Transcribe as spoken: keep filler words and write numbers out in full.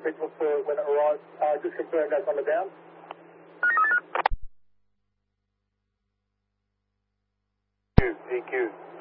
signal for when it arrives. Uh, just confirm that's on the down. P Q.